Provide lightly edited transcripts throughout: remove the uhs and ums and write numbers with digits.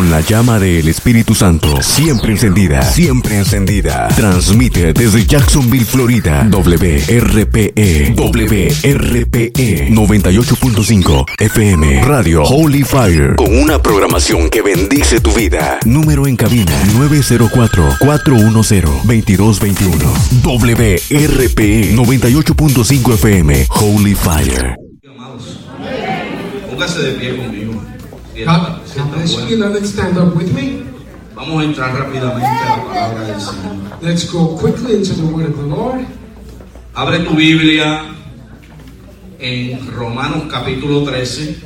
con la llama del Espíritu Santo siempre encendida, siempre encendida. Transmite desde Jacksonville, Florida, WRPE 98.5 FM, Radio Holy Fire, con una programación que bendice tu vida. Número en cabina 904-410-2221. WRPE 98.5 FM, Holy Fire. Amados, póngase de pie conmigo. God bless you. Let's stand up with me. Vamos a entrar rápidamente a la palabra del Señor. Let's go quickly into the word of the Lord. Abre tu Biblia en Romanos capítulo 13.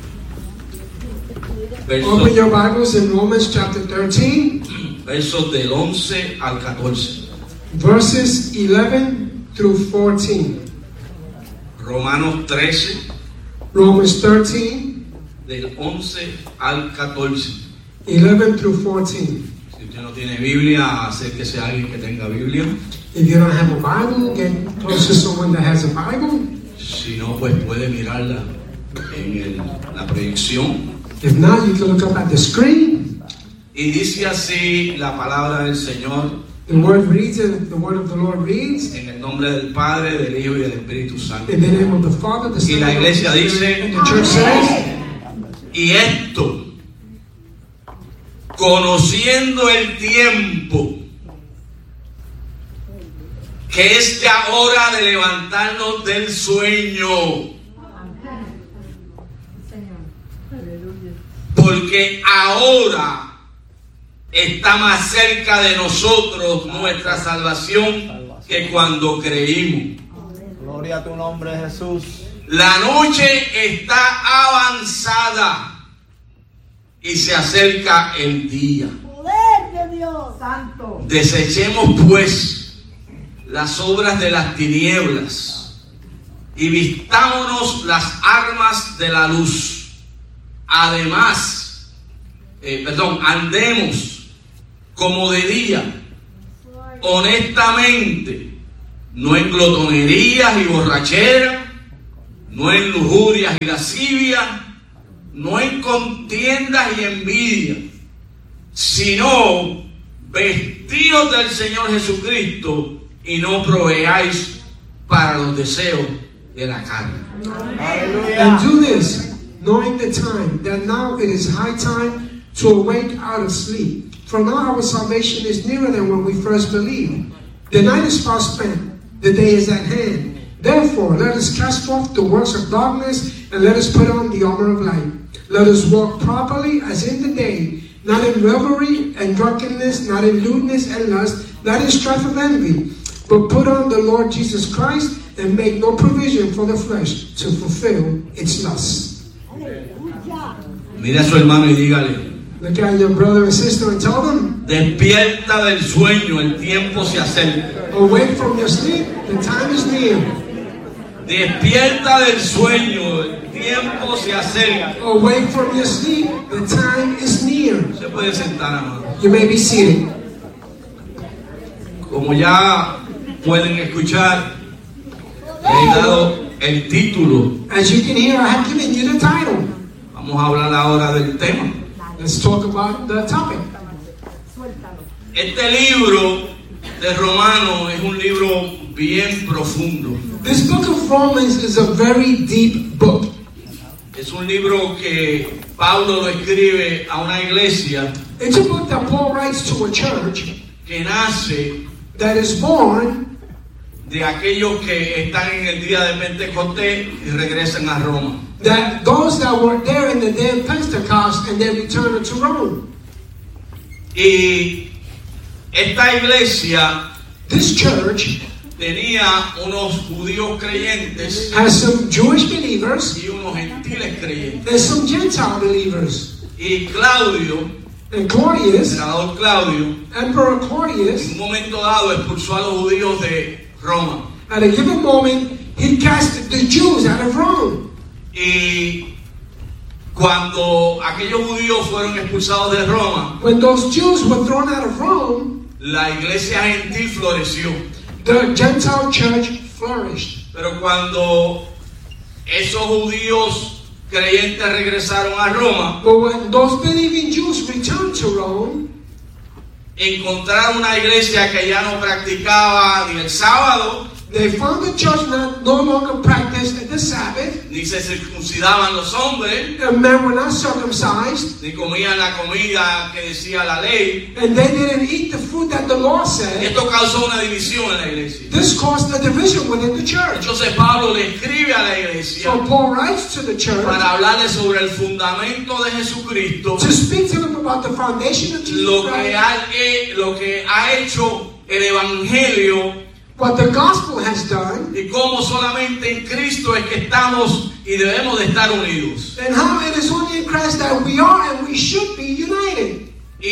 Open your Bibles in Romans chapter 13. Versos del 11 al 14. Verses 11 through 14. Romanos 13. Romans 13. Del 11 al 14. 11 through 14. Si usted no tiene Biblia, acérquese a alguien que tenga Biblia. If you don't have a Bible, get close to someone that has a Bible. Si no, pues puede mirarla en la proyección. If not, you can look up at the screen. Y dice así la palabra del Señor. The word reads, and the word of the Lord reads. En el nombre del Padre, del Hijo y del Espíritu Santo. In the name of the Father, the Son, Y la iglesia dice, and the church says, y esto, conociendo el tiempo, que es ya hora de levantarnos del sueño, porque ahora está más cerca de nosotros nuestra salvación que cuando creímos. Gloria a tu nombre, Jesús. La noche está avanzada y se acerca el día. Poder de Dios santo. Desechemos pues las obras de las tinieblas y vistámonos las armas de la luz. Además, andemos como de día, honestamente, no en glotonerías y borracheras, no en lujurias y lascivias, no en contiendas y envidias, sino vestidos del Señor Jesucristo y no proveáis para los deseos de la carne. and do this, knowing the time, that now it is high time to awake out of sleep. For now our salvation is nearer than when we first believed. The night is far spent, the day is at hand. Therefore, let us cast forth the works of darkness, and let us put on the armor of light. Let us walk properly as in the day, not in revelry and drunkenness, not in lewdness and lust, not in strife of envy, but put on the Lord Jesus Christ, and make no provision for the flesh to fulfill its lusts. Mira a su hermano y dígale, Look at your brother and sister and tell them, despierta del sueño, el tiempo se acerca. awake from your sleep, the time is near. Despierta del sueño, el tiempo se acerca. Awake from your sleep, the time is near. Se puede sentar, amado. You may be seated. Como ya pueden escuchar, le he dado el título. As you can hear, I have given you the title. Vamos a hablar ahora del tema. Let's talk about the topic. Este libro de Romanos es un libro bien profundo. This book of Romans is a very deep book. Es un libro que Pablo lo escribe a una iglesia It's a book that Paul writes to a church que nace that is born de aquellos que están en el día de Pentecostés y regresan a Roma. that those that were there in the day of Pentecost and then returned to Rome. Y esta iglesia This church tenía unos judíos creyentes has some Jewish believers y unos gentiles creyentes. and some Gentile believers. Y Claudio, And Claudius, el senador Claudio, Emperor en Claudius, un momento dado expulsó a los judíos de Roma. at a given moment, he cast the Jews out of Rome. Y cuando aquellos judíos fueron expulsados de Roma, When those Jews were thrown out of Rome, la iglesia gentil floreció. the Gentile church flourished. Pero cuando esos judíos creyentes regresaron a Roma, But when those believing Jews returned to Rome, encontraron una iglesia que ya no practicaba ni el sábado, they found the church no longer practiced the Sabbath, ni se circuncidaban los hombres, and men were not circumcised, ni comían la comida que decía la ley. and they didn't eat the food that the law said. Esto causó una división en la iglesia. This caused a division within the church. Entonces Pablo le escribe a la iglesia So Paul writes to the church para hablarle sobre el fundamento de Jesucristo, to speak to them about the foundation of Jesus lo Christ, que ha hecho el evangelio what the gospel has done, y cómo solamente en Cristo es que estamos y debemos de estar unidos. and how it is only in Christ that we are and we should be united.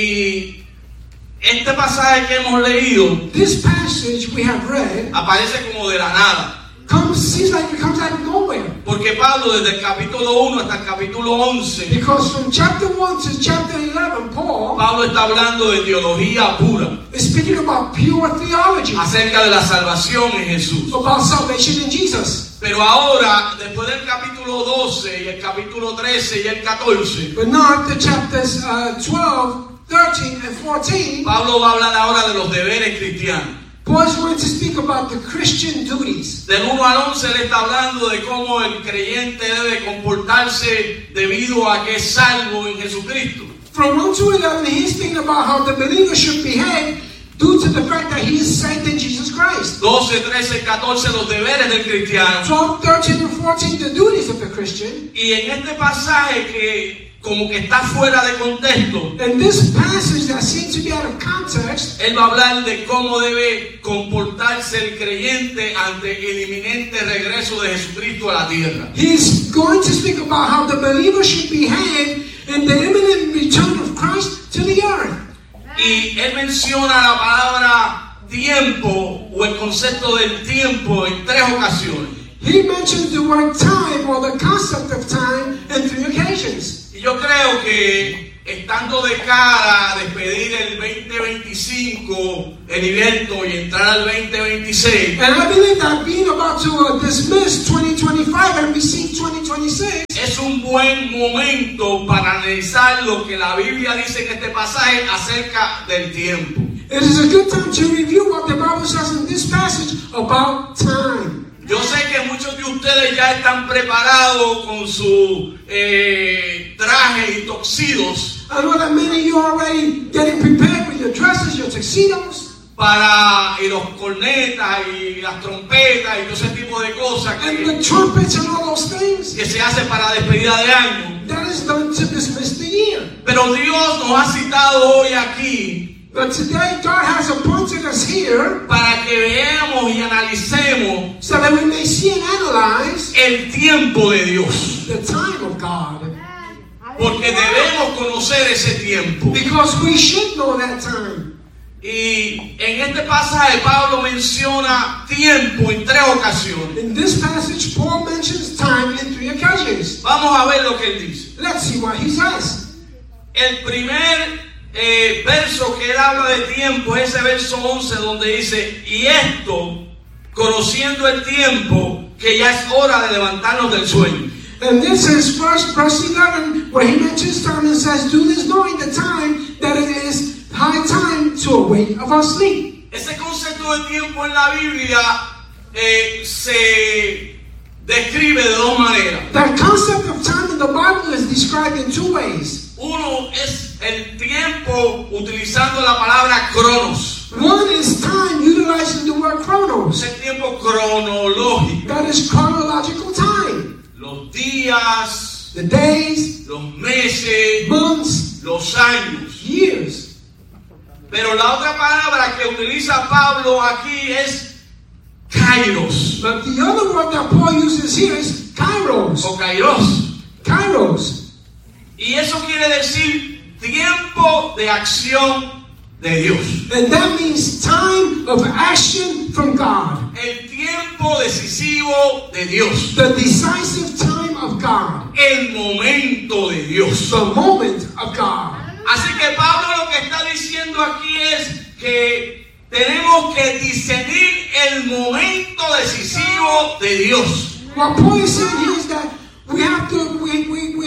Y este pasaje que hemos leído This passage we have read aparece como de la nada, seems like it comes out of nowhere. porque Pablo desde el capítulo 1 hasta el capítulo 11, Because from chapter 1 to chapter 11, Paul Pablo está hablando de teología pura is speaking about pure theology, acerca de la salvación en Jesús. about salvation in Jesus. Pero ahora, después del capítulo 12 y el capítulo 13 y el 14, But now after chapters 12, 13, and 14, Pablo va a hablar ahora de los deberes cristianos. Paul is going to speak about the Christian duties. Del 1 al 11 él está hablando de cómo el creyente debe comportarse debido a que es salvo en Jesucristo. From 1 to 11, he's speaking about how the believer should behave due to the fact that he is saved in Jesus Christ. 12, 13, 14 los deberes del cristiano. 12, 13, and 14, the duties of the Christian. Y en este pasaje que como que está fuera de contexto, And this passage that seems to be out of context, él va a hablar de cómo debe comportarse el creyente ante el inminente regreso de Jesucristo a la tierra. he's going to speak about how the believer should behave in the imminent return of Christ to the earth. Y él menciona la palabra tiempo o el concepto del tiempo en 3 ocasiones. He mentions the word time or the concept of time in 3 occasions. Y yo creo que estando de cara a despedir el 2025, Heriberto, y entrar al 2026, And I believe that being about to dismiss 2025 and receive 2026 es un buen momento para analizar lo que la Biblia dice en este pasaje acerca del tiempo. it is a good time to review what the Bible says in this passage about time. Yo sé que muchos de ustedes ya están preparados con su traje y tuxedos I know that many of you are already getting prepared with your dresses, your tuxedos, y los cornetas y las trompetas y todo ese tipo de cosas and que the trumpets and all those things. se hace para despedida de año. That is done to dismiss the year. Pero Dios nos ha citado hoy aquí But today, God has appointed us here para que veamos y analicemos so that we may see and analyze el tiempo de Dios. the time of God. Porque debemos conocer ese tiempo. Because we should know that time. Y en este pasaje Pablo menciona tiempo en 3 ocasiones. In this passage, Paul mentions time in 3 occasions. Vamos a ver lo que él dice. Let's see what he says. El primer verso que él habla de tiempo es ese verso 11 donde dice: y esto, conociendo el tiempo, que ya es hora de levantarnos del sueño. And this is verse 11 where he mentions time and says, do this knowing the time that it is high time to awake of our sleep. Ese concepto de tiempo en la Biblia se describe de 2 maneras. That concept of time in the Bible is described in 2 ways. Uno es el tiempo utilizando la palabra cronos. One is time utilizing the word Es chronos. el tiempo cronológico. That is chronological time. Los días, The days, los meses, months, los años. years. Pero la otra palabra que utiliza Pablo aquí es kairos But the other word that Paul uses here is kairos. o kairos. Kairos. Y eso quiere decir tiempo de acción de Dios. And that means time of action from God. El tiempo decisivo de Dios. The decisive time of God. El momento de Dios. The moment of God. Así que Pablo lo que está diciendo aquí es que tenemos que discernir el momento decisivo de Dios. What Paul is saying here is that we have to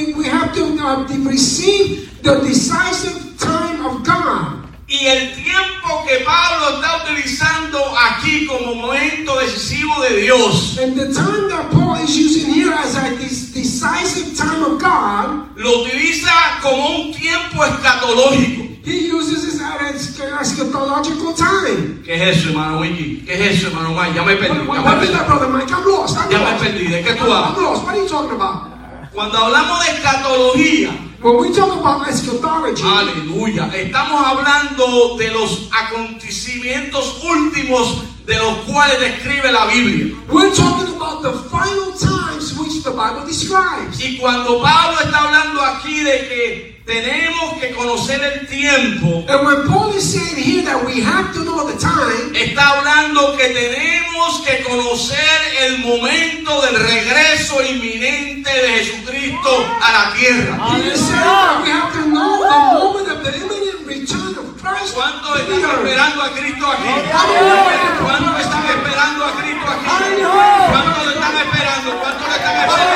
we have to receive the decisive time of God. Y el tiempo que Pablo está utilizando aquí como momento decisivo de Dios, And the time that Paul is using here as a decisive time of God, lo utiliza como un tiempo escatológico. he uses it as eschatological time. ¿Qué es eso, hermano Wiki? ¿Qué es eso, hermano Mike? Ya me perdí. What is that, brother Mike? I'm lost. I'm Ya me lost. perdí. ¿De qué tú I'm hablas? lost. What are you talking about? Cuando hablamos de escatología, When we talk about eschatology, aleluya, estamos hablando de los acontecimientos últimos de los cuales describe la Biblia. we're talking about the final times which the Bible describes. Y cuando Pablo está hablando aquí de que tenemos que conocer el tiempo, And when Paul is saying here that we have to know the time, está hablando que tenemos que conocer el momento del regreso inminente de Jesucristo a la tierra. he is saying that we have to know the moment of the imminent return of Christ. ¿Cuántos to the están earth. esperando a Cristo aquí? Aleluya. ¿Cuántos están esperando a Cristo aquí? Aleluya. ¿Cuántos lo están esperando? ¿Cuántos lo están esperando?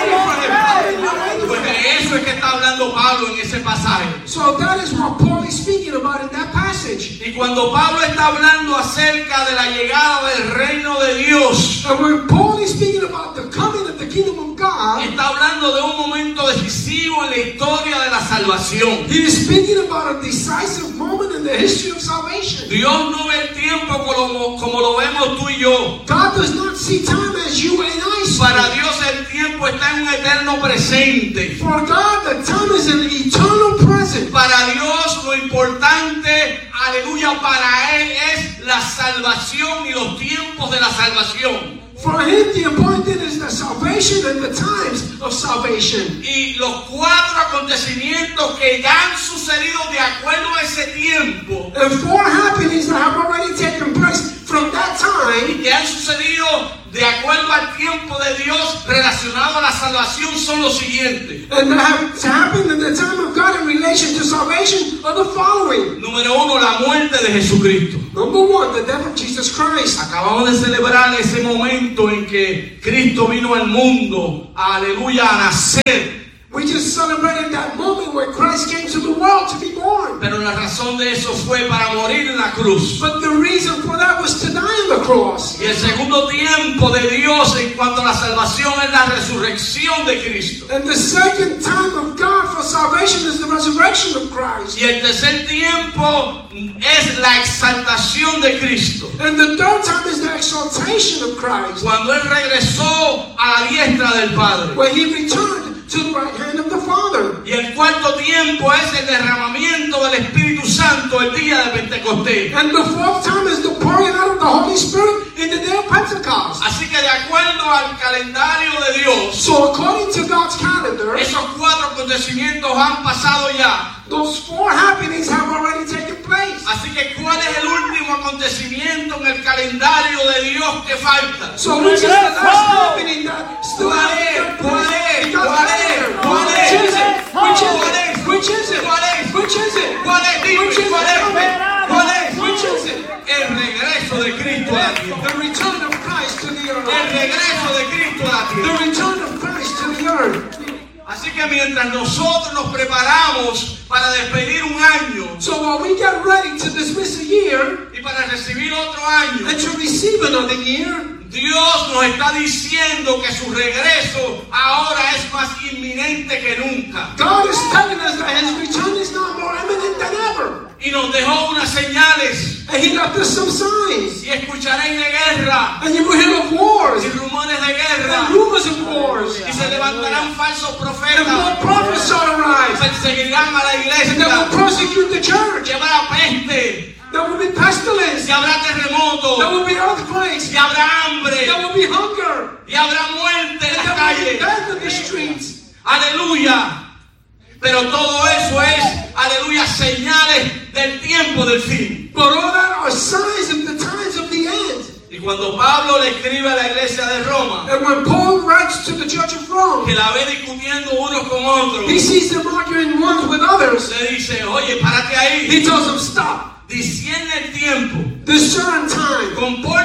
Pues de eso es que está hablando Pablo en ese pasaje. So that is what Paul is speaking about in that passage. Y cuando Pablo está hablando acerca de la llegada del reino de Dios, And when Paul is speaking about the coming of the kingdom of God, está hablando de un momento decisivo en la historia de la salvación. he is speaking about a decisive moment in the history of salvation. Dios no ve el tiempo como lo vemos tú y yo. God does not see time as you and I see. Para Dios el tiempo está en un eterno presente. For God, the time is an eternal present. Para Dios lo importante, aleluya, para Él es la salvación y los tiempos de la salvación. For him, the important thing is the salvation and the times of salvation. Y los 4 acontecimientos que ya han sucedido de acuerdo a ese tiempo, And 4 happenings that have already taken place from that time, que han sucedido de acuerdo al tiempo de Dios relacionado a la salvación, son los siguientes. and that have happened in the time of God in relation to salvation, are the following. Número 1, la muerte de Jesucristo. Number 1, the death of Jesus Christ. Acabamos de celebrar ese momento en que Cristo vino al mundo, aleluya, a nacer. We just celebrated that moment when Christ came to the world to be born. Pero la razón de eso fue para morir en la cruz. But the reason for that was to die on the cross. Y el segundo tiempo de Dios en cuanto a la salvación es la resurrección de Cristo. And the second time of God for salvation is the resurrection of Christ. Y el tercer tiempo es la exaltación de Cristo. And the third time is the exaltation of Christ, Cuando Él regresó a la diestra del Padre. where he returned to the right hand of the Father. Y el cuarto tiempo es el derramamiento del Espíritu Santo el día de Pentecostés. And the fourth time is the pouring out of the Holy Spirit in the day of Pentecost. Así que de acuerdo al calendario de Dios, So according to God's calendar, esos 4 acontecimientos han pasado ya. those 4 happenings have already taken place. Así que ¿cuál es el último acontecimiento en el calendario de Dios que falta? So which is the last happening that still ¿Cuál has es? to take ¿Cuál place es? in God's ¿Cuál es? calendar? ¿Cuál Which es? is it? Which is ¿Cuál it? es? Which is it? ¿Cuál es? Which is it? ¿Cuál es? Dime, Which is ¿cuál it? es? Tell me. ¿Cuál es? Which is it? El regreso de Cristo a la tierra. The return of Christ to the El earth. regreso de Cristo a la The tierra. return of Christ to the earth. Así que mientras nosotros nos preparamos para despedir un año So while we get ready to dismiss a year y para recibir otro año, and to receive another year, Dios nos está diciendo que su regreso ahora es más inminente que nunca. God is telling us that his return is now more imminent than ever. Y nos dejó unas señales. And he left us some signs. Y escucharéis de guerra And you will hear of wars y rumores de guerra. and rumors of wars. Y se levantarán falsos And profetas. more prophets shall arise. Perseguirán a la And they iglesia. will persecute the church. Y habrá peste. There will be pestilence. Y habrá There terremotos. will be earthquakes. Y habrá hambre. There will be hunger. Y habrá muerte en And las there will be calles. death in the streets. Aleluya. Pero todo eso es, aleluya, señales del tiempo del fin. But all that are signs of the times of the end. Y cuando Pablo le escribe a la iglesia de Roma, And when Paul writes to the church of Rome, que la ve discutiendo unos con otros, he sees them arguing ones with others. le dice, oye, párate ahí. He tells them, stop. Discierne el tiempo. Discern time. Compórtate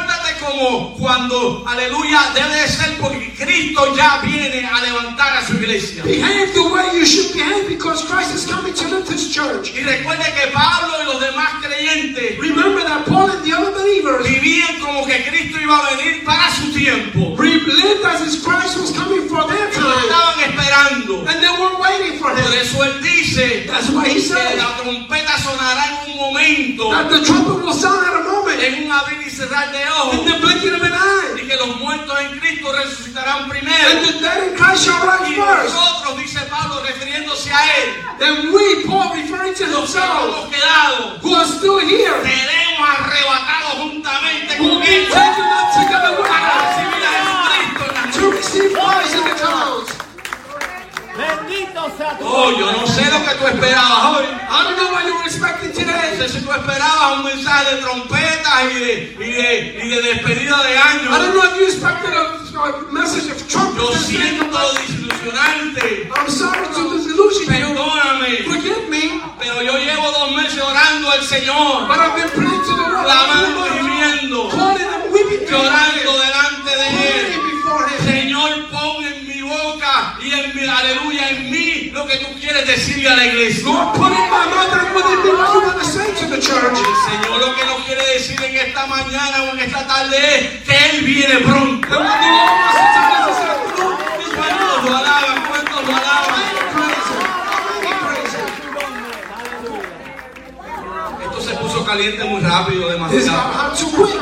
como cuando, aleluya, debe de ser porque Cristo ya viene a levantar a su iglesia. Behave the way you should behave because Christ is coming to lift his church. Y recuerde que Pablo y los demás creyentes Remember that Paul and the other believers vivían como que Cristo iba a venir para su tiempo. lived as if Christ was coming for their Y lo time. estaban esperando. And they were waiting for Por him. eso él dice That's why he que said la trompeta sonará en un momento, that the trumpet will sound at a moment en un abrir y cerrar de in ojos, the blinking of an eye. y que los muertos en Cristo resucitarán And primero. the dead in Christ shall rise Y first. nosotros, dice Pablo, refiriéndose a él, Then we, Paul, referring to los que himself, hemos quedado, who are still here, seremos arrebatados juntamente will con be él taken up together with para us recibir a Jesucristo en las to nubes. receive Christ in the clouds. Bendito sea tu Oh, yo no sé lo que tú esperabas hoy. I don't know what you were expecting No today. sé si tú esperabas un mensaje de trompetas y de despedida de I don't años. know if you expected a message of Yo trumpets. siento desilusionarte. I'm sorry to disillusion you. Perdóname. Forgive me, Pero yo llevo 2 meses orando al Señor, but I've been praying to the Lord. clamando y gimiendo, Calling and weeping before llorando him. delante de Él. Praying before him. Señor, pon en mi boca y en mi aleluya en mí lo que tú quieres decirle a la iglesia. Lord, put in my mouth and within me what you want to say to the church. El Señor lo que nos quiere decir en esta mañana o en esta tarde es que Él viene pronto. And what the Lord wants to tell us this afternoon is when ¿Cuántos lo alaban? ¿Cuántos lo alaban? praise him. Praise him. Esto se puso caliente muy rápido, This got demasiado. hot too quick.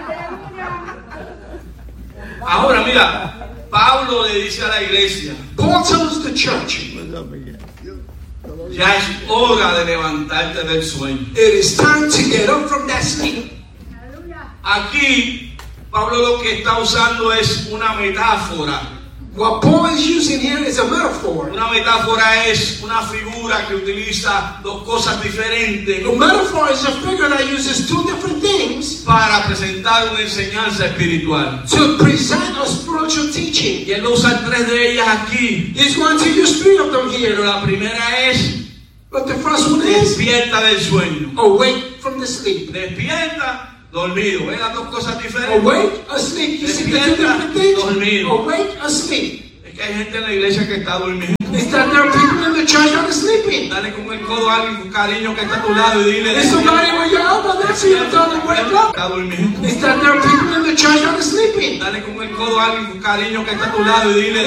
Ahora mira, Pablo le dice a la iglesia, Paul tells the church, ya es hora de levantarte del sueño. it is time to get up from that sleep. Aquí, Pablo lo que está usando es una metáfora. What Paul is using here is a metaphor. Una metáfora es una figura que utiliza 2 cosas diferentes A metaphor is a figure that uses 2 different things para presentar una enseñanza espiritual. to present a spiritual teaching. Y él usa 3 de ellas aquí. He's going to use 3 of them Pero here. la primera es But the first one is despierta del sueño. awake from the sleep. Despierta, dormido. ¿Ves las 2 cosas diferentes? Awake, asleep. You see the 2 different things? Awake, asleep. Es que hay gente en la iglesia que está durmiendo. Is that there are people in the church that are sleeping? Dale con el codo a alguien con cariño que está a tu lado y dile. Is somebody with your elbow next to you tell them wake up? Está durmiendo. Is that there are people in the church that are sleeping? Dale con el codo a alguien con cariño que está a tu lado y dile.